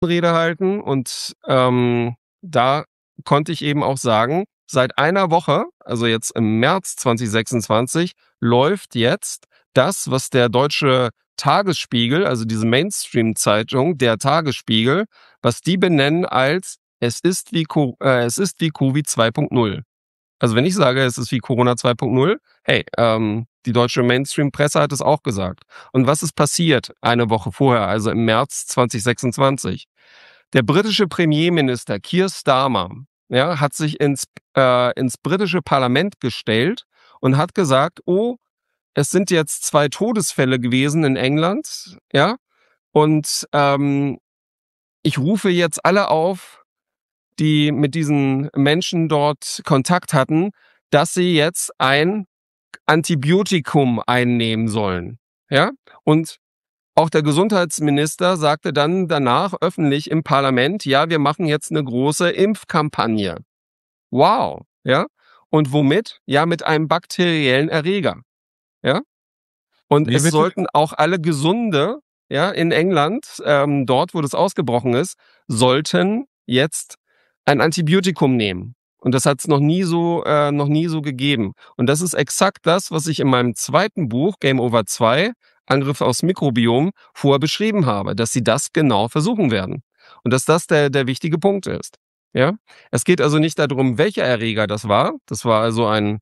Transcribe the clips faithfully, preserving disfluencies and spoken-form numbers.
Rede halten und ähm, da konnte ich eben auch sagen, seit einer Woche, also jetzt im März zwanzig sechsundzwanzig, läuft jetzt das, was der deutsche Tagesspiegel, also diese Mainstream-Zeitung, der Tagesspiegel, was die benennen als es ist wie, Co- äh, es ist wie Covid zwei Punkt null. Also wenn ich sage, es ist wie Corona zwei Punkt null, hey, ähm, die deutsche Mainstream-Presse hat es auch gesagt. Und was ist passiert eine Woche vorher, also im März zwanzig sechsundzwanzig? Der britische Premierminister Keir Starmer, ja, hat sich ins, äh, ins britische Parlament gestellt und hat gesagt, oh, es sind jetzt zwei Todesfälle gewesen in England, ja, und ähm, ich rufe jetzt alle auf, die mit diesen Menschen dort Kontakt hatten, dass sie jetzt ein Antibiotikum einnehmen sollen. Ja? Und auch der Gesundheitsminister sagte dann danach öffentlich im Parlament, ja, wir machen jetzt eine große Impfkampagne. Wow. Ja? Und womit? Ja, mit einem bakteriellen Erreger. Ja? Und Wie es bitte? sollten auch alle Gesunde, ja, in England, ähm, dort, wo das ausgebrochen ist, sollten jetzt ein Antibiotikum nehmen. Und das hat es noch nie so, äh, noch nie so gegeben. Und das ist exakt das, was ich in meinem zweiten Buch, Game Over zwei, Angriff aufs Mikrobiom, vorher beschrieben habe, dass sie das genau versuchen werden. Und dass das der, der wichtige Punkt ist. Ja? Es geht also nicht darum, welcher Erreger das war. Das war also ein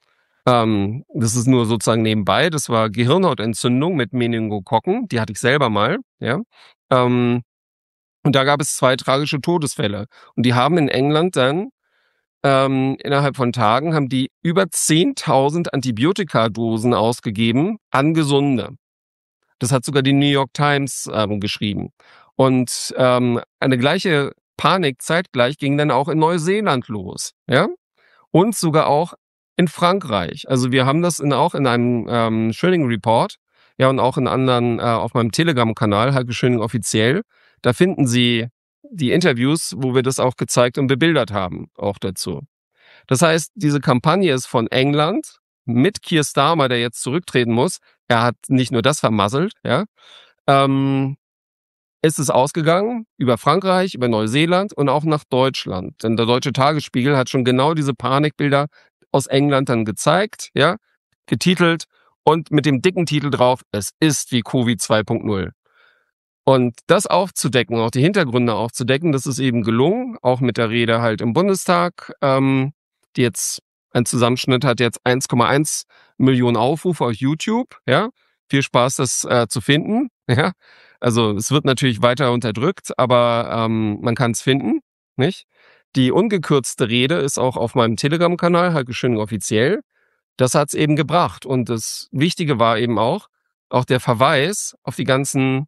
ähm, das ist nur sozusagen nebenbei. Das war Gehirnhautentzündung mit Meningokokken. Die hatte ich selber mal, ja. Ähm, und da gab es zwei tragische Todesfälle. Und die haben in England dann ähm, innerhalb von Tagen haben die über zehntausend Antibiotikadosen ausgegeben an Gesunde. Das hat sogar die New York Times ähm, geschrieben. Und ähm, eine gleiche Panik zeitgleich ging dann auch in Neuseeland los, ja. Und sogar auch in Frankreich. Also wir haben das in, auch in einem ähm, Schöning Report, ja, und auch in anderen, äh, auf meinem Telegram-Kanal, Heike Schöning offiziell. Da finden Sie die Interviews, wo wir das auch gezeigt und bebildert haben, auch dazu. Das heißt, diese Kampagne ist von England mit Keir Starmer, der jetzt zurücktreten muss. Er hat nicht nur das vermasselt, ja. Ähm, ist es ausgegangen über Frankreich, über Neuseeland und auch nach Deutschland. Denn der Deutsche Tagesspiegel hat schon genau diese Panikbilder aus England dann gezeigt, ja, getitelt und mit dem dicken Titel drauf, es ist wie Covid zwei Punkt null. Und das aufzudecken, auch die Hintergründe aufzudecken, das ist eben gelungen, auch mit der Rede halt im Bundestag, ähm, die jetzt, ein Zusammenschnitt hat jetzt eins Komma eins Millionen Aufrufe auf YouTube, ja. Viel Spaß, das äh, zu finden, ja. Also es wird natürlich weiter unterdrückt, aber ähm, man kann es finden, nicht? Die ungekürzte Rede ist auch auf meinem Telegram-Kanal, Heike Schöning offiziell. Das hat's eben gebracht. Und das Wichtige war eben auch, auch der Verweis auf die ganzen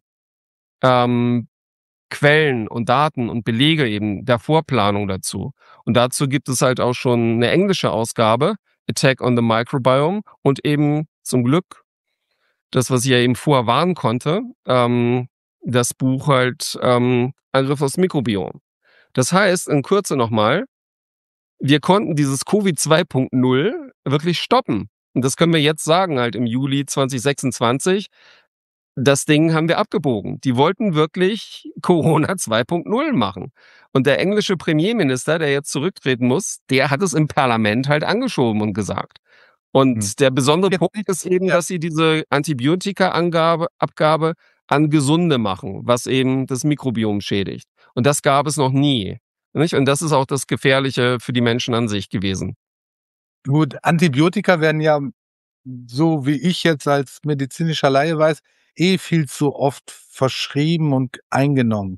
ähm, Quellen und Daten und Belege eben der Vorplanung dazu. Und dazu gibt es halt auch schon eine englische Ausgabe, Attack on the Microbiome, und eben zum Glück das, was ich ja eben vorher warnen konnte, ähm, das Buch halt ähm, Angriff aufs Mikrobiom. Das heißt, in Kürze nochmal, wir konnten dieses Covid zwei Punkt null wirklich stoppen. Und das können wir jetzt sagen, halt im Juli zwanzig sechsundzwanzig. Das Ding haben wir abgebogen. Die wollten wirklich Corona zwei Punkt null machen. Und der englische Premierminister, der jetzt zurücktreten muss, der hat es im Parlament halt angeschoben und gesagt. Und Hm. der besondere Jetzt Punkt nicht, ist eben, ja. dass sie diese Antibiotika-Angabe, Abgabe an Gesunde machen, was eben das Mikrobiom schädigt. Und das gab es noch nie. Nicht? Und das ist auch das Gefährliche für die Menschen an sich gewesen. Gut, Antibiotika werden ja, so wie ich jetzt als medizinischer Laie weiß, eh viel zu oft verschrieben und eingenommen.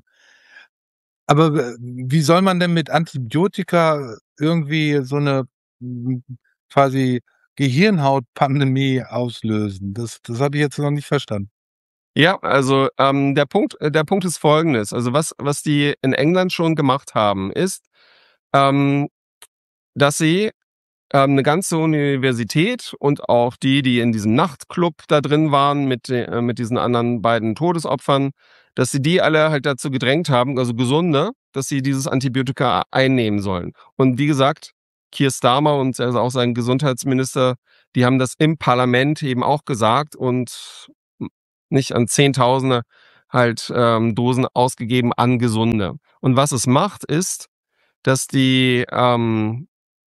Aber w wie soll man denn mit Antibiotika irgendwie so 'ne, hm, quasi Gehirnhautpandemie auslösen? Das das habe ich jetzt noch nicht verstanden. Ja, also ähm, der Punkt, äh, der Punkt ist folgendes. Also was, was die in England schon gemacht haben, ist, ähm, dass sie ähm, eine ganze Universität und auch die, die in diesem Nachtclub da drin waren mit, äh, mit diesen anderen beiden Todesopfern, dass sie die alle halt dazu gedrängt haben, also Gesunde, dass sie dieses Antibiotika einnehmen sollen. Und wie gesagt, Keir Starmer und also auch sein Gesundheitsminister, die haben das im Parlament eben auch gesagt und nicht an Zehntausende halt ähm, Dosen ausgegeben an Gesunde. Und was es macht, ist, dass die, ähm,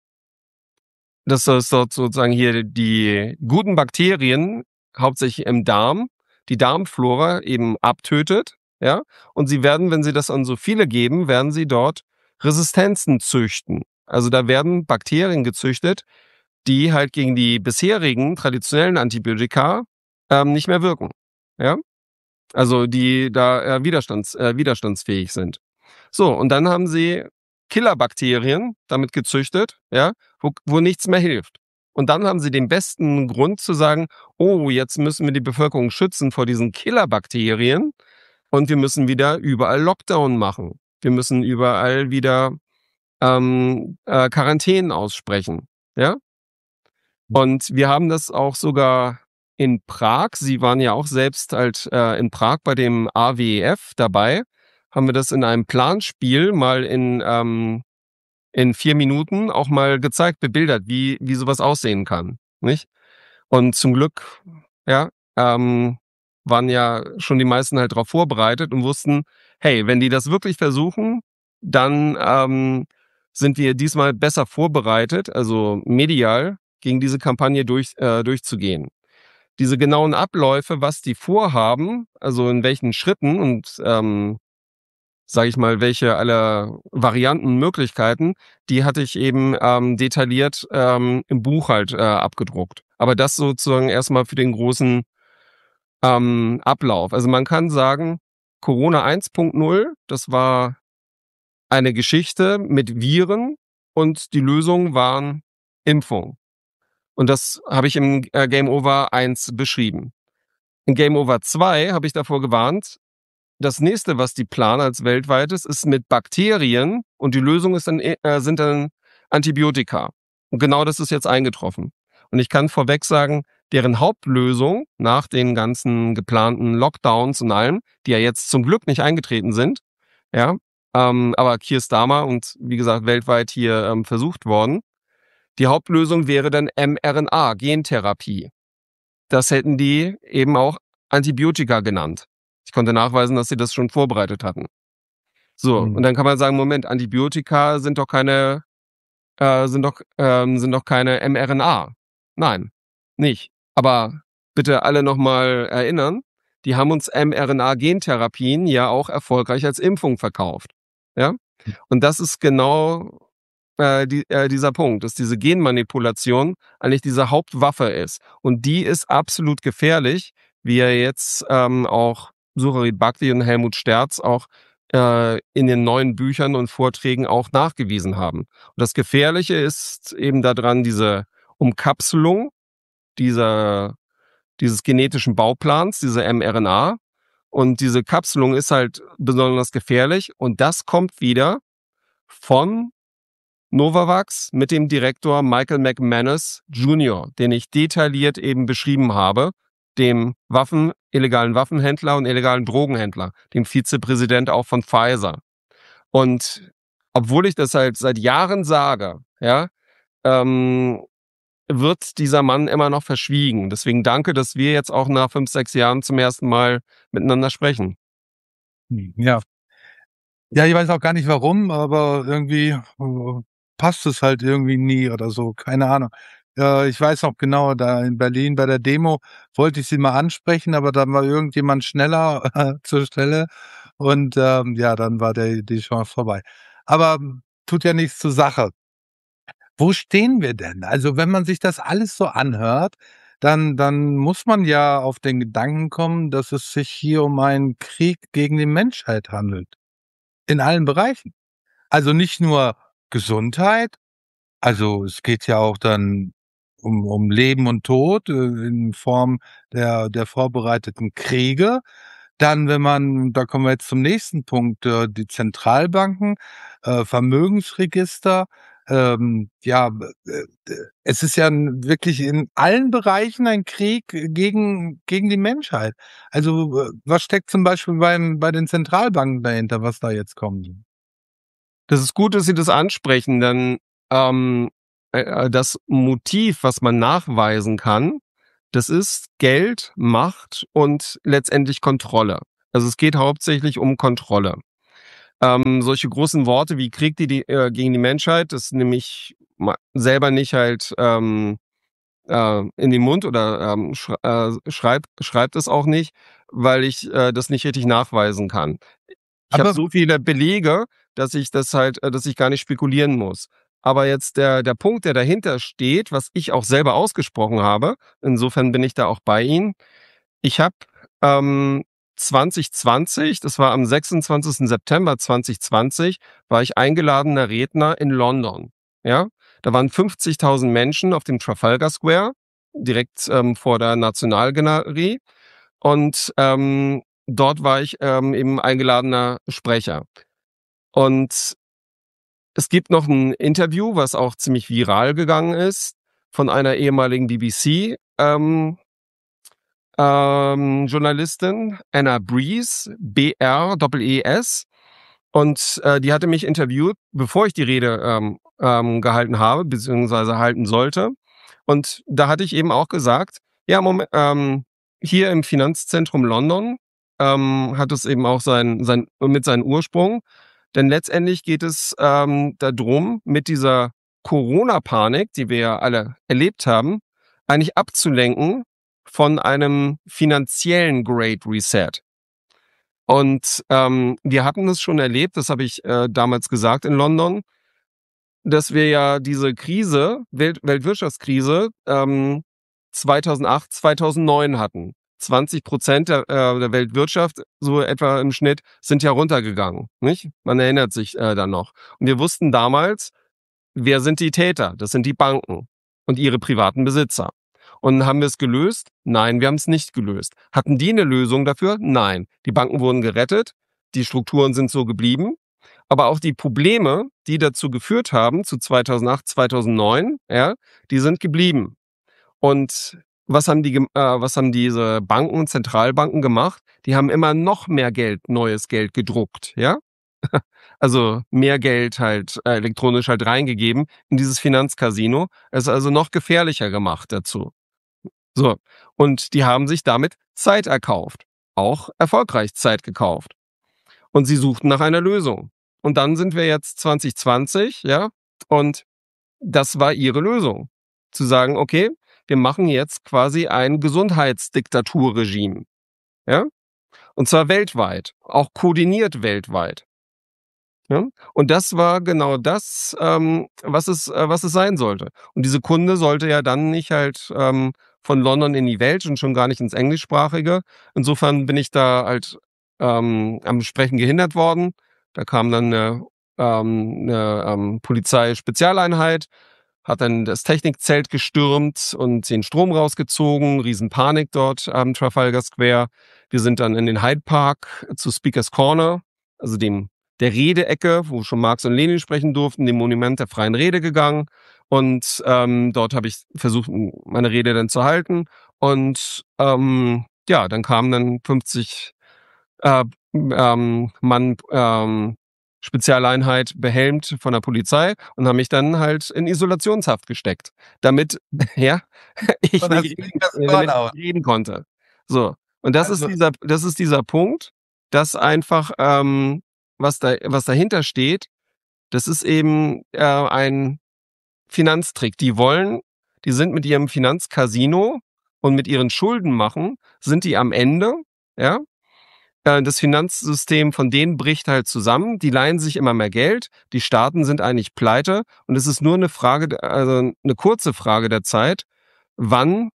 dass das dort sozusagen hier die guten Bakterien, hauptsächlich im Darm, die Darmflora eben abtötet, ja. Und sie werden, wenn sie das an so viele geben, werden sie dort Resistenzen züchten. Also da werden Bakterien gezüchtet, die halt gegen die bisherigen traditionellen Antibiotika ähm, nicht mehr wirken, ja. Also die da äh, widerstands, äh, widerstandsfähig sind. So, und dann haben sie Killerbakterien damit gezüchtet, ja, wo, wo nichts mehr hilft. Und dann haben sie den besten Grund zu sagen, oh, jetzt müssen wir die Bevölkerung schützen vor diesen Killerbakterien und wir müssen wieder überall Lockdown machen. Wir müssen überall wieder ähm, äh, Quarantänen aussprechen, ja. Und wir haben das auch sogar in Prag. Sie waren ja auch selbst halt äh, in Prag bei dem A W E F dabei. Haben wir das in einem Planspiel mal in ähm, in vier Minuten auch mal gezeigt, bebildert, wie wie sowas aussehen kann, nicht? Und zum Glück, ja, ähm, waren ja schon die meisten halt darauf vorbereitet und wussten, hey, wenn die das wirklich versuchen, dann ähm, sind wir diesmal besser vorbereitet, also medial, gegen diese Kampagne durch, äh, durchzugehen. Diese genauen Abläufe, was die vorhaben, also in welchen Schritten und ähm, sage ich mal, welche aller Varianten, Möglichkeiten, die hatte ich eben ähm, detailliert ähm, im Buch halt äh, abgedruckt. Aber das sozusagen erstmal für den großen ähm, Ablauf. Also man kann sagen, Corona eins Punkt null, das war eine Geschichte mit Viren und die Lösung waren Impfung. Und das habe ich im äh, Game Over eins beschrieben. In Game Over zwei habe ich davor gewarnt, das nächste, was die planen als weltweites, ist mit Bakterien und die Lösung ist dann, äh, sind dann Antibiotika. Und genau das ist jetzt eingetroffen. Und ich kann vorweg sagen, deren Hauptlösung nach den ganzen geplanten Lockdowns und allem, die ja jetzt zum Glück nicht eingetreten sind, ja, ähm, aber Keir Starmer und wie gesagt weltweit hier ähm, versucht worden, die Hauptlösung wäre dann mRNA, Gentherapie. Das hätten die eben auch Antibiotika genannt. Ich konnte nachweisen, dass sie das schon vorbereitet hatten. So, und Mhm. dann kann man sagen, Moment, Antibiotika sind doch keine, äh, sind doch, ähm, sind doch keine mRNA. Nein, nicht. Aber bitte alle nochmal erinnern, die haben uns mRNA-Gentherapien ja auch erfolgreich als Impfung verkauft. Ja? Und das ist genau äh, die, äh, dieser Punkt, dass diese Genmanipulation eigentlich diese Hauptwaffe ist. Und die ist absolut gefährlich, wie ja jetzt ähm, auch Sucharit Bhakti und Helmut Sterz auch äh, in den neuen Büchern und Vorträgen auch nachgewiesen haben. Und das Gefährliche ist eben daran diese Umkapselung dieser, dieses genetischen Bauplans, diese mRNA. Und diese Kapselung ist halt besonders gefährlich. Und das kommt wieder von Novavax mit dem Direktor Michael McManus Junior, den ich detailliert eben beschrieben habe, dem Waffen, illegalen Waffenhändler und illegalen Drogenhändler, dem Vizepräsident auch von Pfizer. Und obwohl ich das halt seit Jahren sage, ja, ähm, wird dieser Mann immer noch verschwiegen. Deswegen danke, dass wir jetzt auch nach fünf, sechs Jahren zum ersten Mal miteinander sprechen. Ja. Ja, ich weiß auch gar nicht warum, aber irgendwie, äh, passt es halt irgendwie nie oder so, keine Ahnung. Äh, ich weiß noch genau, da in Berlin bei der Demo wollte ich sie mal ansprechen, aber dann war irgendjemand schneller äh, zur Stelle und, ähm, ja, dann war der die Chance vorbei. Aber hm, tut ja nichts zur Sache. Wo stehen wir denn? Also, wenn man sich das alles so anhört, dann dann muss man ja auf den Gedanken kommen, dass es sich hier um einen Krieg gegen die Menschheit handelt. In allen Bereichen. Also, nicht nur Gesundheit, also, es geht ja auch dann um um Leben und Tod, äh, in Form der der vorbereiteten Kriege. Dann, wenn man da kommen wir jetzt zum nächsten Punkt, äh, die Zentralbanken, äh, Vermögensregister, ähm, ja, b äh, d es ist ja 'n wirklich in allen Bereichen ein Krieg gegen gegen die Menschheit. Also, äh, was steckt zum Beispiel beim bei den Zentralbanken dahinter, was da jetzt kommt? Das ist gut, dass Sie das ansprechen, denn ähm, äh, äh, das Motiv, was man nachweisen kann, das ist Geld, Macht und letztendlich Kontrolle. Also es geht hauptsächlich um Kontrolle. Ähm, solche großen Worte wie Krieg die, die, äh, gegen die Menschheit, das nehme ich ma- selber nicht halt ähm, äh, in den Mund oder ähm, sch äh, schreibt schreibt es auch nicht, weil ich äh, das nicht richtig nachweisen kann. Ich habe Aber so viele Belege, dass ich das halt äh, dass ich gar nicht spekulieren muss. Aber jetzt der der Punkt, der dahinter steht, was ich auch selber ausgesprochen habe, insofern bin ich da auch bei Ihnen. Ich habe ähm, zwanzig zwanzig, das war am sechsundzwanzigsten September zweitausendzwanzig, war ich eingeladener Redner in London, ja? Da waren fünfzigtausend Menschen auf dem Trafalgar Square, direkt ähm, vor der Nationalgalerie. Und ähm, dort war ich ähm, eben eingeladener Sprecher. Und es gibt noch ein Interview, was auch ziemlich viral gegangen ist, von einer ehemaligen B B C ähm, ähm, Journalistin, Anna Brees, B R E E S. Und äh, die hatte mich interviewt, bevor ich die Rede ähm, ähm, gehalten habe, beziehungsweise halten sollte. Und da hatte ich eben auch gesagt, ja, Moment, ähm, hier im Finanzzentrum London ähm, hat es eben auch sein, sein, mit seinen Ursprung. Denn letztendlich geht es ähm, darum, mit dieser Corona-Panik, die wir ja alle erlebt haben, eigentlich abzulenken von einem finanziellen Great Reset. Und ähm, wir hatten es schon erlebt, das habe ich äh, damals gesagt in London, dass wir ja diese Krise, Welt Weltwirtschaftskrise, ähm, zweitausendacht, zweitausendneun hatten. zwanzig Prozent der, äh, der Weltwirtschaft, so etwa im Schnitt, sind ja runtergegangen. Nicht? Man erinnert sich äh, dann noch. Und wir wussten damals, wer sind die Täter? Das sind die Banken und ihre privaten Besitzer. Und haben wir es gelöst? Nein, wir haben es nicht gelöst. Hatten die eine Lösung dafür? Nein. Die Banken wurden gerettet, die Strukturen sind so geblieben, aber auch die Probleme, die dazu geführt haben, zu zweitausendacht, zweitausendneun, ja, die sind geblieben. Und was haben die, gem- äh, was haben diese Banken, Zentralbanken gemacht? Die haben immer noch mehr Geld, neues Geld gedruckt, ja? Also mehr Geld halt äh, elektronisch halt reingegeben in dieses Finanzcasino. Es ist also noch gefährlicher gemacht dazu. So. Und die haben sich damit Zeit erkauft. Auch erfolgreich Zeit gekauft. Und sie suchten nach einer Lösung. Und dann sind wir jetzt zwanzig zwanzig, ja, und das war ihre Lösung. Zu sagen, okay, wir machen jetzt quasi ein Gesundheitsdiktaturregime, ja, und zwar weltweit, auch koordiniert weltweit. Ja? Und das war genau das, ähm, was es, äh, was es sein sollte. Und diese Kunde sollte ja dann nicht halt ähm, von London in die Welt und schon gar nicht ins Englischsprachige. Insofern bin ich da halt ähm, am Sprechen gehindert worden. Da kam dann eine, ähm, eine ähm, Polizeispezialeinheit, hat dann das Technikzelt gestürmt und den Strom rausgezogen. Riesenpanik dort am Trafalgar Square. Wir sind dann in den Hyde Park zu Speakers Corner, also dem der Redeecke, wo schon Marx und Lenin sprechen durften, dem Monument der freien Rede gegangen. Und ähm, dort habe ich versucht, meine Rede dann zu halten. Und ähm, ja, dann kamen dann fünfzig äh, ähm, Mann ähm, Spezialeinheit behelmt von der Polizei und haben mich dann halt in Isolationshaft gesteckt, damit ja ich von der nicht, Speakers äh, damit ich Corner. nicht reden konnte. So, und das ist Also, dieser, das ist dieser Punkt, dass einfach ähm, was da, was dahinter steht, das ist eben äh, ein Finanztrick. Die wollen, die sind mit ihrem Finanzcasino und mit ihren Schulden machen, sind die am Ende, ja. Äh, Das Finanzsystem von denen bricht halt zusammen. Die leihen sich immer mehr Geld. Die Staaten sind eigentlich pleite. Und es ist nur eine Frage, de- also eine kurze Frage der Zeit, wann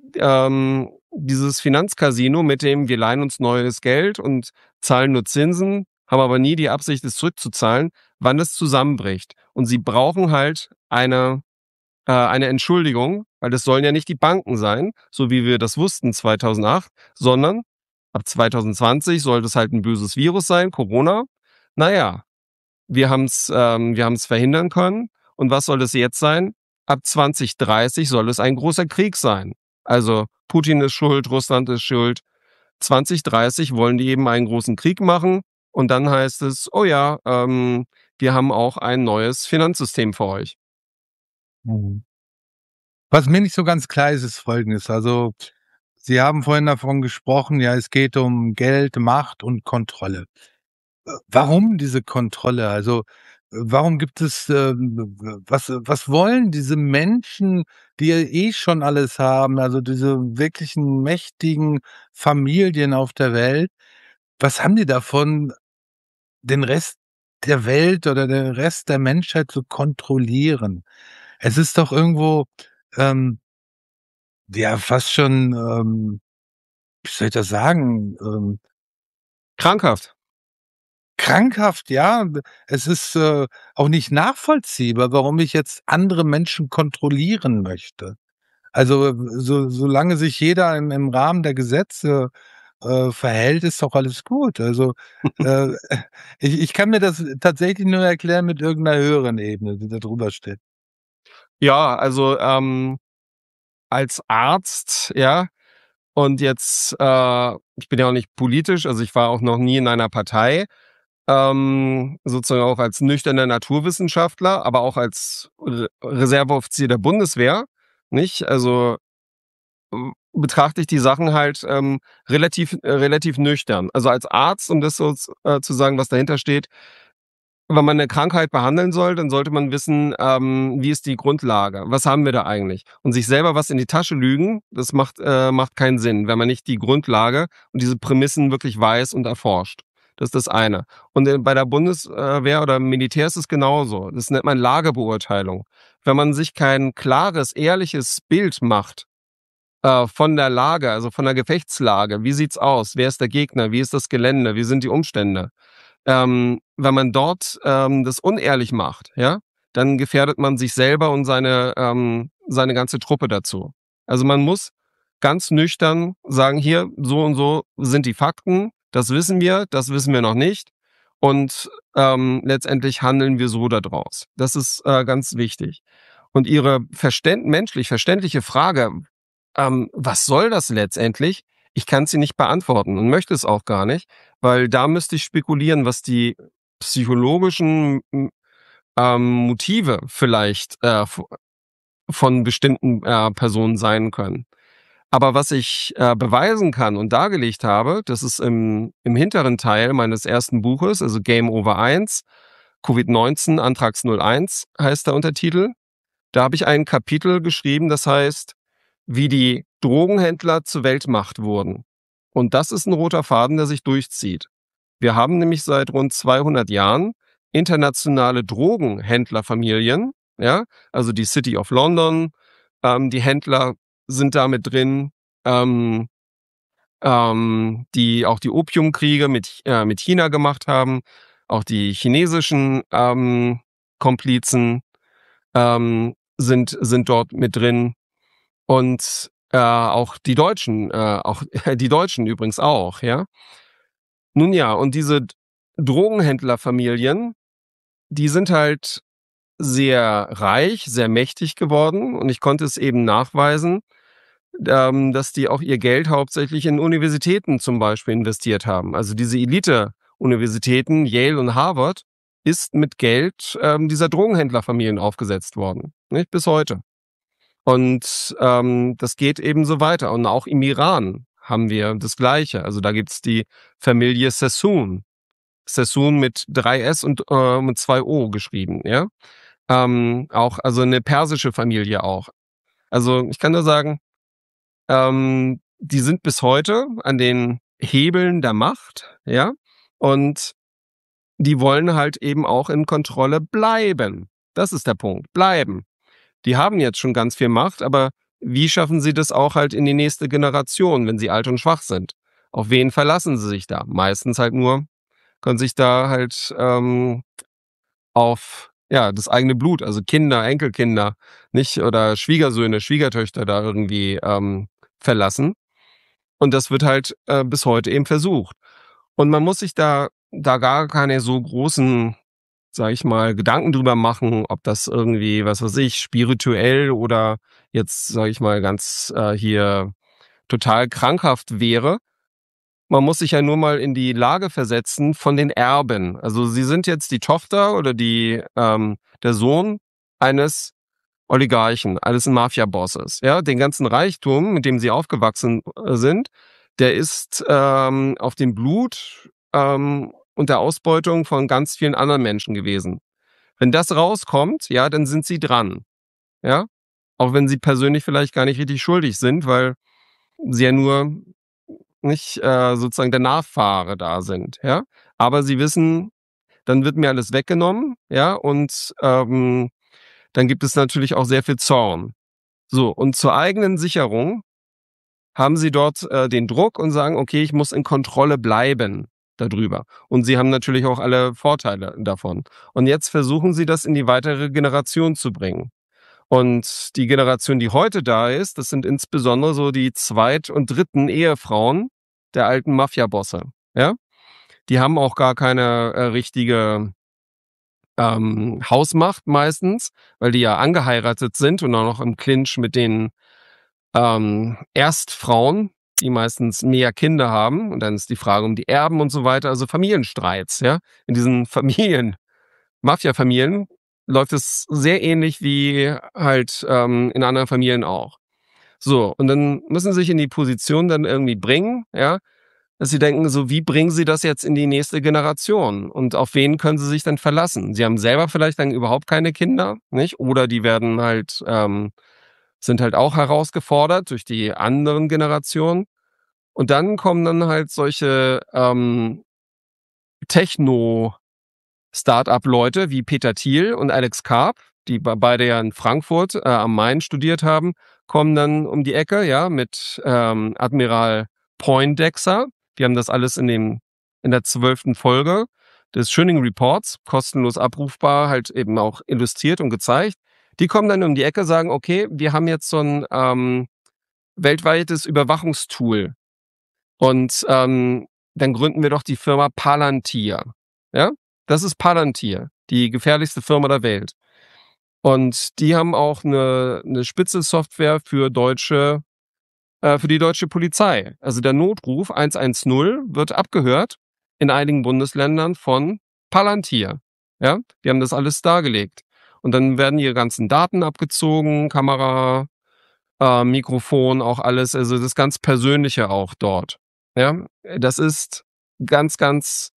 ähm, dieses Finanzcasino mit dem wir leihen uns neues Geld und zahlen nur Zinsen, haben aber nie die Absicht, es zurückzuzahlen, wann es zusammenbricht. Und sie brauchen halt eine, äh, eine Entschuldigung, weil das sollen ja nicht die Banken sein, so wie wir das wussten zweitausendacht, sondern ab zwanzig zwanzig sollte es halt ein böses Virus sein, Corona. Naja, wir haben es ähm, wir haben es verhindern können. Und was soll es jetzt sein? Ab zwanzig dreißig soll es ein großer Krieg sein. Also Putin ist schuld, Russland ist schuld. zwanzig dreißig wollen die eben einen großen Krieg machen. Und dann heißt es, oh ja, ähm, wir haben auch ein neues Finanzsystem für euch. mhm. Was mir nicht so ganz klar ist, ist Folgendes. Also Sie haben vorhin davon gesprochen, ja, es geht um Geld, Macht und Kontrolle. Äh, warum diese Kontrolle? Also, äh, warum gibt es, ähm, w was was wollen diese Menschen, die ja eh schon alles haben, also diese wirklichen mächtigen Familien auf der Welt? Was haben die davon, den Rest der Welt oder den Rest der Menschheit zu kontrollieren? Es ist doch irgendwo, ähm, ja, fast schon, ähm, wie soll ich das sagen, ähm Krankhaft. krankhaft, ja. Es ist, äh, auch nicht nachvollziehbar, warum ich jetzt andere Menschen kontrollieren möchte. Also, so solange sich jeder im im Rahmen der Gesetze, äh, verhält, ist doch alles gut. Also, äh, ich ich kann mir das tatsächlich nur erklären mit irgend 'ner höheren Ebene, die da drüber steht. Ja, also, ähm, als Arzt, ja, und jetzt, äh ich bin ja auch nicht politisch, also ich war auch noch nie in einer Partei, ähm, sozusagen auch als nüchterner Naturwissenschaftler, aber auch als Re Reserveoffizier der Bundeswehr, nicht? Also, hm, betrachte ich die Sachen halt, ähm, relativ äh, relativ nüchtern. Also, als Arzt, um das so z äh, zu sagen, was dahinter steht, wenn man 'ne Krankheit behandeln soll, dann sollte man wissen, ähm, wie ist die Grundlage? Was haben wir da eigentlich? Und sich selber was in die Tasche lügen, das macht äh, macht keinen Sinn, wenn man nicht die Grundlage und diese Prämissen wirklich weiß und erforscht. Das ist das eine. Und, äh, bei der Bundeswehr oder im Militär ist es genauso. Das nennt man Lagebeurteilung. Wenn man sich kein klares, ehrliches Bild macht, äh, von der Lage, also von der Gefechtslage. Wie sieht's aus? Wer ist der Gegner? Wie ist das Gelände? Wie sind die Umstände? Ähm, wenn man dort, ähm, das unehrlich macht, ja, dann gefährdet man sich selber und seine ähm, seine ganze Truppe dazu. Also, man muss ganz nüchtern sagen: „Hier, so und so sind die Fakten. Das wissen wir, das wissen wir noch nicht. Und, ähm, letztendlich handeln wir so da draus.“ Das ist, äh, ganz wichtig. Und Ihre verständ menschlich verständliche Frage, ähm, was soll das letztendlich? Ich kann's Ihnen nicht beantworten und möchte es auch gar nicht, weil da müsste ich spekulieren, was die psychologischen, m ähm, Motive vielleicht, äh, v von bestimmten, äh, Personen sein können. Aber was ich, äh, beweisen kann und dargelegt habe, das ist im im hinteren Teil meines ersten Buches, also Game Over eins, Covid neunzehn Anthrax null eins heißt der Untertitel. Da habe ich ein Kapitel geschrieben, das heißt: „Wie die Drogenhändler zur Weltmacht wurden.“ Und das ist 'n roter Faden, der sich durchzieht. Wir haben nämlich seit rund zweihundert Jahren internationale Drogenhändlerfamilien, ja, also die City of London, ähm, die Händler sind da mit drin, ähm, ähm, die auch die Opiumkriege mit Ch äh, mit China gemacht haben, auch die chinesischen, ähm, Komplizen, ähm, sind sind dort mit drin und, äh, auch die Deutschen, äh, auch die Deutschen übrigens auch, ja? Nun ja, und diese D Drogenhändlerfamilien, die sind halt sehr reich, sehr mächtig geworden und ich konnte es eben nachweisen, ähm, dass die auch ihr Geld hauptsächlich in Universitäten zum Beispiel investiert haben. Also, diese Elite-Universitäten, Yale und Harvard, ist mit Geld, ähm, dieser Drogenhändlerfamilien aufgesetzt worden, nicht, bis heute. Und, ähm, das geht eben so weiter. Und auch im Iran haben wir das Gleiche. Also, da gibt's die Familie Sassoon. Sassoon mit drei S und, äh, mit zwei O geschrieben, ja? Ähm, auch also 'ne persische Familie auch. Also, ich kann nur sagen, ähm, die sind bis heute an den Hebeln der Macht, ja? Und die wollen halt eben auch in Kontrolle bleiben. Das ist der Punkt, bleiben. Die haben jetzt schon ganz viel Macht, aber wie schaffen sie das auch halt in die nächste Generation, wenn sie alt und schwach sind? Auf wen verlassen sie sich da? Meistens halt nur können sich da halt, ähm, auf, ja, das eigene Blut, also Kinder, Enkelkinder, nicht? Oder Schwiegersöhne, Schwiegertöchter da irgendwie, ähm, verlassen. Und das wird halt, äh, bis heute eben versucht. Und man muss sich da da gar keine so großen, sage ich mal, Gedanken drüber machen, ob das irgendwie, was weiß ich, spirituell oder jetzt, sage ich mal, ganz, äh, hier total krankhaft wäre. Man muss sich ja nur mal in die Lage versetzen von den Erben. Also, sie sind jetzt die Tochter oder die ähm, der Sohn eines Oligarchen, alles sind Mafia-Bosses. Ja, den ganzen Reichtum, mit dem sie aufgewachsen äh, sind, der ist ähm, auf dem Blut ähm, und der Ausbeutung von ganz vielen anderen Menschen gewesen. Wenn das rauskommt, ja, dann sind sie dran. Ja, auch wenn sie persönlich vielleicht gar nicht richtig schuldig sind, weil sie ja nur nicht äh, sozusagen der Nachfahre da sind. Ja, aber sie wissen, dann wird mir alles weggenommen. Ja, und ähm, dann gibt es natürlich auch sehr viel Zorn. So, und zur eigenen Sicherung haben sie dort äh, den Druck und sagen, okay, ich muss in Kontrolle bleiben darüber. Und sie haben natürlich auch alle Vorteile davon. Und jetzt versuchen sie das in die weitere Generation zu bringen. Und die Generation, die heute da ist, das sind insbesondere so die zweit- und dritten Ehefrauen der alten Mafia-Bosse. Ja? Die haben auch gar keine äh, richtige ähm, Hausmacht meistens, weil die ja angeheiratet sind und auch noch im Clinch mit den ähm, Erstfrauen, die meistens mehr Kinder haben. Und dann ist die Frage um die Erben und so weiter. Also Familienstreits, ja. In diesen Familien, Mafia-Familien, läuft es sehr ähnlich wie halt ähm, in anderen Familien auch. So, und dann müssen sie sich in die Position dann irgendwie bringen, ja, dass sie denken, so wie bringen sie das jetzt in die nächste Generation und auf wen können sie sich denn verlassen? Sie haben selber vielleicht dann überhaupt keine Kinder, nicht? Oder die werden halt, ähm, sind halt auch herausgefordert durch die anderen Generationen. Und dann kommen dann halt solche ähm, Techno-Start-up-Leute wie Peter Thiel und Alex Karp, die be- beide ja in Frankfurt äh, am Main studiert haben, kommen dann um die Ecke, ja, mit ähm, Admiral Poindexter. Wir haben das alles in dem in der zwölften Folge des Schöning Reports, kostenlos abrufbar, halt eben auch illustriert und gezeigt. Die kommen dann um die Ecke, sagen, okay, wir haben jetzt so ein ähm, weltweites Überwachungstool und ähm, dann gründen wir doch die Firma Palantir. Ja, das ist Palantir, die gefährlichste Firma der Welt. Und die haben auch eine, eine Spitzelsoftware für deutsche, äh, für die deutsche Polizei. Also der Notruf eins eins null wird abgehört in einigen Bundesländern von Palantir. Ja, die haben das alles dargelegt. Und dann werden ihre ganzen Daten abgezogen, Kamera, äh, Mikrofon, auch alles, also das ganz Persönliche auch dort. Ja, das ist ganz, ganz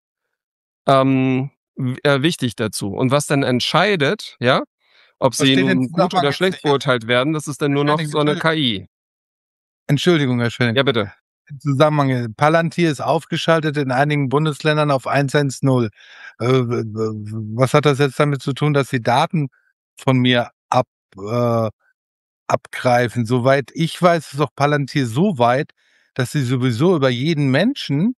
ähm, w- äh, wichtig dazu. Und was dann entscheidet, ja, ob sie Verstehe den nun gut Zusammenhang oder jetzt schlecht nicht. Herr beurteilt werden, das ist dann nur noch Schwenning, so eine Entschuldigung, K I. Entschuldigung, Herr Schwenning. Ja, bitte. Den Zusammenhang. Palantir ist aufgeschaltet in einigen Bundesländern auf eins eins null. Äh, w- w- was hat das jetzt damit zu tun, dass sie Daten von mir ab, äh, abgreifen? Soweit ich weiß, ist doch Palantir so weit, dass sie sowieso über jeden Menschen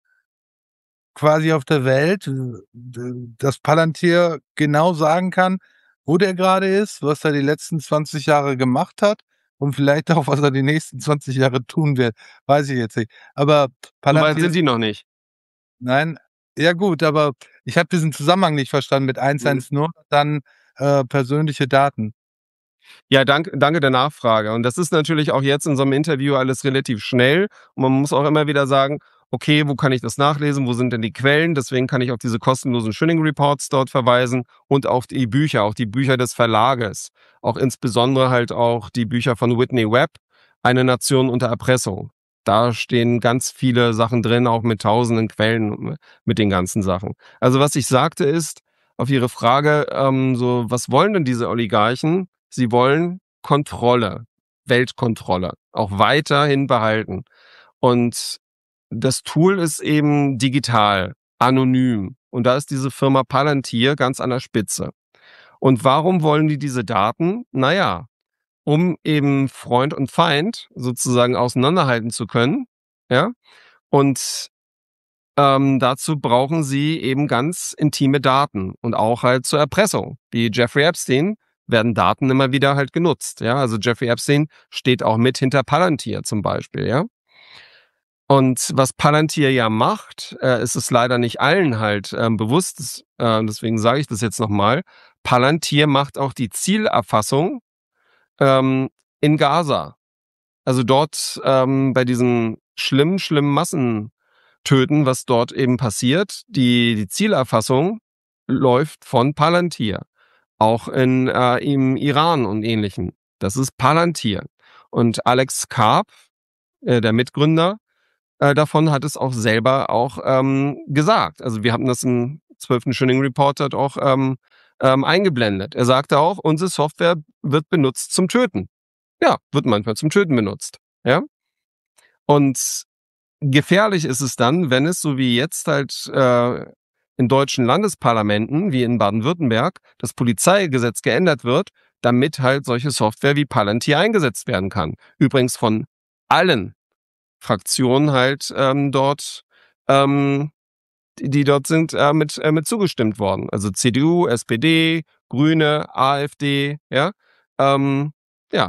quasi auf der Welt, äh, d das Palantir genau sagen kann, wo der gerade ist, was er die letzten zwanzig Jahre gemacht hat und vielleicht auch, was er die nächsten zwanzig Jahre tun wird. Weiß ich jetzt nicht. Aber So weit Palantir sind ist die noch nicht. nein, ja gut, aber ich habe diesen Zusammenhang nicht verstanden mit Mhm. eins eins null, dann, äh, persönliche Daten. Ja, dank, danke der Nachfrage. Und das ist natürlich auch jetzt in so einem Interview alles relativ schnell. Und man muss auch immer wieder sagen, okay, wo kann ich das nachlesen? Wo sind denn die Quellen? Deswegen kann ich auf diese kostenlosen Schöning Reports dort verweisen und auf die Bücher, auch die Bücher des Verlages. Auch insbesondere halt auch die Bücher von Whitney Webb, Eine Nation unter Erpressung. Da stehen ganz viele Sachen drin, auch mit tausenden Quellen, mit den ganzen Sachen. Also was ich sagte ist, auf Ihre Frage, ähm, so, was wollen denn diese Oligarchen? Sie wollen Kontrolle, Weltkontrolle, auch weiterhin behalten. Und das Tool ist eben digital, anonym. Und da ist diese Firma Palantir ganz an der Spitze. Und warum wollen die diese Daten? Naja, um eben Freund und Feind sozusagen auseinanderhalten zu können. Ja. Und ähm, dazu brauchen sie eben ganz intime Daten und auch halt zur Erpressung. Wie Jeffrey Epstein werden Daten immer wieder halt genutzt. Ja, also Jeffrey Epstein steht auch mit hinter Palantir zum Beispiel. Ja, und was Palantir ja macht, äh, ist es leider nicht allen halt ähm, bewusst. Das, äh, deswegen sage ich das jetzt nochmal. Palantir macht auch die Zielerfassung ähm, in Gaza. Also dort ähm, bei diesen schlimmen, schlimmen Massentöten, was dort eben passiert, die, die Zielerfassung läuft von Palantir. Auch in, äh, im Iran und Ähnlichem. Das ist Palantir. Und Alex Karp, äh, der Mitgründer äh, davon, hat es auch selber auch ähm, gesagt. Also wir haben das im zwölften Schilling Report dort auch ähm, ähm, eingeblendet. Er sagte auch, unsere Software wird benutzt zum Töten. Ja, wird manchmal zum Töten benutzt. Ja. Und gefährlich ist es dann, wenn es so wie jetzt halt äh, in deutschen Landesparlamenten, wie in Baden-Württemberg, das Polizeigesetz geändert wird, damit halt solche Software wie Palantir eingesetzt werden kann. Übrigens von allen Fraktionen halt ähm, dort, ähm, die, die dort sind, äh, mit, äh, mit zugestimmt worden. Also C D U, S P D, Grüne, AfD, ja. Ähm, ja.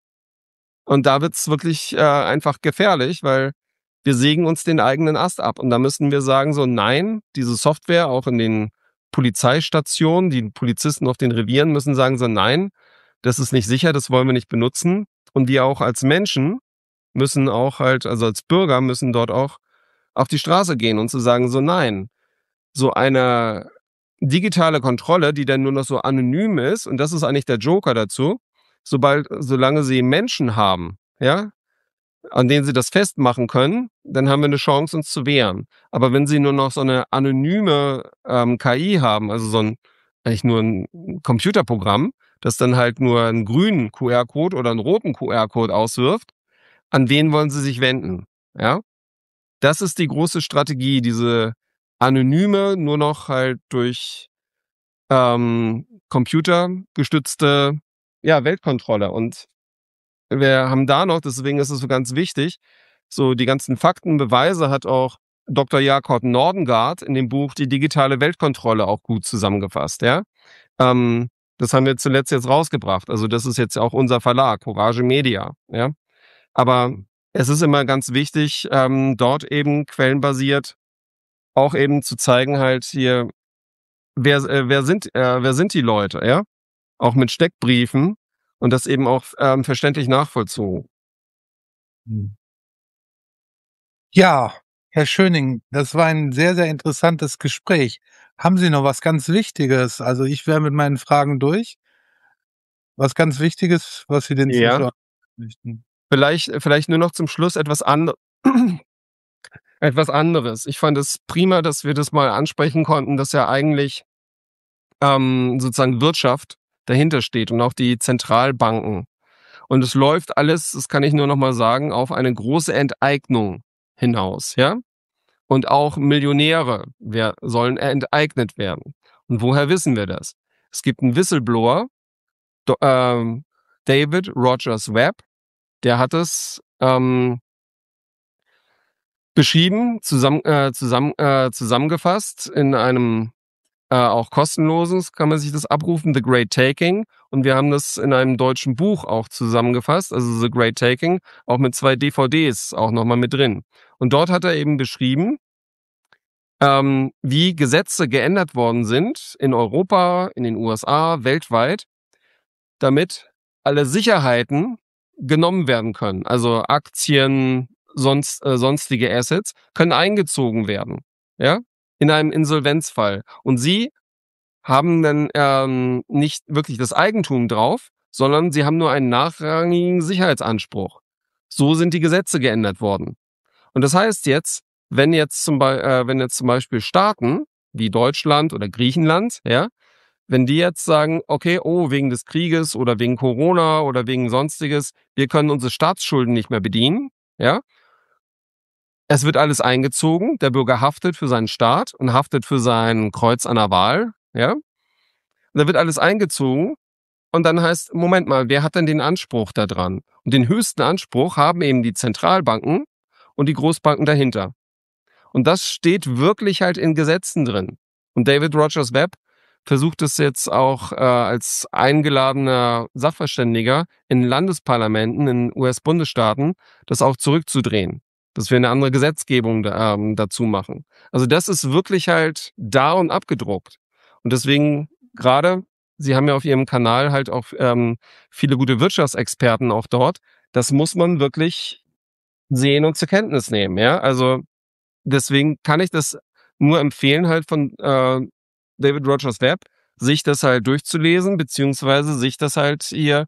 Und da wird's wirklich äh, einfach gefährlich, weil wir sägen uns den eigenen Ast ab. Und da müssen wir sagen, so nein, diese Software auch in den Polizeistationen, die Polizisten auf den Revieren müssen sagen so nein, das ist nicht sicher, das wollen wir nicht benutzen. Und wir auch als Menschen müssen auch halt, also als Bürger müssen dort auch auf die Straße gehen und zu sagen so nein, so eine digitale Kontrolle, die dann nur noch so anonym ist, und das ist eigentlich der Joker dazu, sobald, solange sie Menschen haben, ja, an denen sie das festmachen können, dann haben wir eine Chance, uns zu wehren. Aber wenn sie nur noch so eine anonyme ähm, K I haben, also so ein, eigentlich nur ein Computerprogramm, das dann halt nur einen grünen Q R-Code oder einen roten Q R-Code auswirft, an wen wollen sie sich wenden? Ja, das ist die große Strategie, diese anonyme, nur noch halt durch ähm, computergestützte, ja, Weltkontrolle. Und wir haben da noch, deswegen ist es so ganz wichtig, so die ganzen Fakten, Beweise hat auch Doktor Jakob Nordengard in dem Buch Die digitale Weltkontrolle auch gut zusammengefasst, ja. Ähm, das haben wir zuletzt jetzt rausgebracht. Also das ist jetzt auch unser Verlag, Courage Media, ja. Aber es ist immer ganz wichtig, ähm, dort eben quellenbasiert auch eben zu zeigen halt hier, wer, äh, wer sind, äh, wer sind die Leute, ja? Auch mit Steckbriefen und das eben auch ähm, verständlich nachvollzogen. Hm. Ja, Herr Schöning, das war ein sehr, sehr interessantes Gespräch. Haben Sie noch was ganz Wichtiges? Also, ich wäre mit meinen Fragen durch. Was ganz Wichtiges, was Sie den Ja, Zuschauern möchten? vielleicht, vielleicht nur noch zum Schluss etwas, and etwas anderes. Ich fand es prima, dass wir das mal ansprechen konnten, dass ja eigentlich ähm, sozusagen Wirtschaft dahinter steht und auch die Zentralbanken. Und es läuft alles, das kann ich nur noch mal sagen, auf eine große Enteignung hinaus, ja? Und auch Millionäre wer, sollen enteignet werden. Und woher wissen wir das? Es gibt einen Whistleblower, do, ähm, David Rogers Webb, der hat es ähm, beschrieben, zusammen, äh, zusammen, äh, zusammengefasst in einem äh, auch kostenlosen, kann man sich das abrufen, The Great Taking. Und wir haben das in einem deutschen Buch auch zusammengefasst, also The Great Taking, auch mit zwei D V Ds auch nochmal mit drin. Und dort hat er eben beschrieben, ähm, wie Gesetze geändert worden sind in Europa, in den U S A, weltweit, damit alle Sicherheiten genommen werden können. Also Aktien, sonst, äh, sonstige Assets können eingezogen werden, ja, in einem Insolvenzfall. Und sie haben dann ähm, nicht wirklich das Eigentum drauf, sondern sie haben nur einen nachrangigen Sicherheitsanspruch. So sind die Gesetze geändert worden. Und das heißt jetzt, wenn jetzt zum, Be äh, wenn jetzt zum Beispiel Staaten wie Deutschland oder Griechenland, ja, wenn die jetzt sagen, okay, oh, wegen des Krieges oder wegen Corona oder wegen sonstiges, wir können unsere Staatsschulden nicht mehr bedienen, ja, es wird alles eingezogen, der Bürger haftet für seinen Staat und haftet für sein Kreuz an der Wahl, ja, und da wird alles eingezogen und dann heißt, Moment mal, wer hat denn den Anspruch da dran? Und den höchsten Anspruch haben eben die Zentralbanken und die Großbanken dahinter. Und das steht wirklich halt in Gesetzen drin. Und David Rogers Webb versucht es jetzt auch äh, als eingeladener Sachverständiger in Landesparlamenten in U S-Bundesstaaten das auch zurückzudrehen, dass wir eine andere Gesetzgebung da, ähm, dazu machen. Also das ist wirklich halt da und abgedruckt. Und deswegen gerade, Sie haben ja auf Ihrem Kanal halt auch ähm, viele gute Wirtschaftsexperten auch dort. Das muss man wirklich sehen und zur Kenntnis nehmen. Ja, also deswegen kann ich das nur empfehlen, halt von äh, David Rogers Webb, sich das halt durchzulesen, beziehungsweise sich das halt hier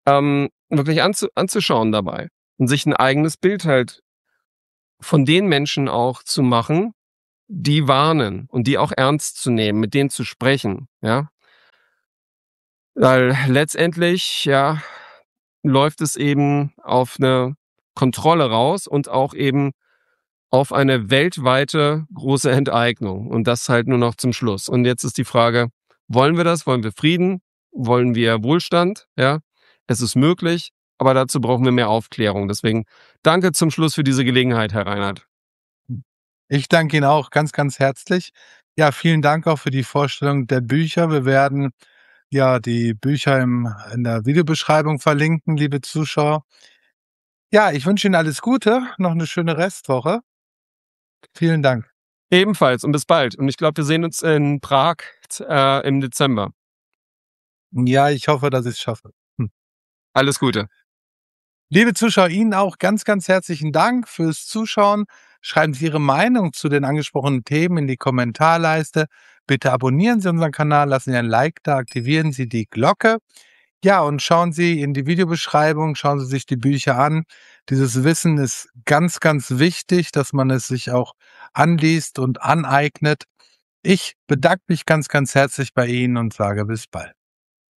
ähm, wirklich anzu anzuschauen dabei und sich 'n eigenes Bild halt von den Menschen auch zu machen, die warnen und die auch ernst zu nehmen, mit denen zu sprechen, ja? Weil letztendlich, ja, läuft es eben auf 'ne Kontrolle raus und auch eben auf eine weltweite große Enteignung und das halt nur noch zum Schluss. Und jetzt ist die Frage: Wollen wir das? Wollen wir Frieden? Wollen wir Wohlstand? Ja, es ist möglich, aber dazu brauchen wir mehr Aufklärung. Deswegen danke zum Schluss für diese Gelegenheit, Herr Reinhardt. Ich danke Ihnen auch ganz, ganz herzlich. Ja, vielen Dank auch für die Vorstellung der Bücher. Wir werden, ja, die Bücher im in der Videobeschreibung verlinken, liebe Zuschauer. Ja, ich wünsche Ihnen alles Gute, noch 'ne schöne Restwoche. Vielen Dank. Ebenfalls und bis bald. Und ich glaube, wir sehen uns in Prag t äh, im Dezember. Ja, ich hoffe, dass ich's schaffe. Hm. Alles Gute. Liebe Zuschauer, Ihnen auch ganz, ganz herzlichen Dank fürs Zuschauen. Schreiben Sie Ihre Meinung zu den angesprochenen Themen in die Kommentarleiste. Bitte abonnieren Sie unseren Kanal, lassen Sie ein Like da, aktivieren Sie die Glocke. Ja, und schauen Sie in die Videobeschreibung, schauen Sie sich die Bücher an. Dieses Wissen ist ganz, ganz wichtig, dass man es sich auch anliest und aneignet. Ich bedanke mich ganz, ganz herzlich bei Ihnen und sage bis bald.